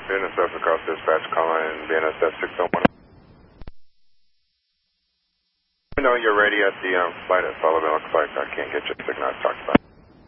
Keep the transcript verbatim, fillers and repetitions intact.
N S F across dispatch, calling B N S F six oh one. Let me know you're ready at the um, flight at Sullivan. Looks like I can't get your signal I talked about.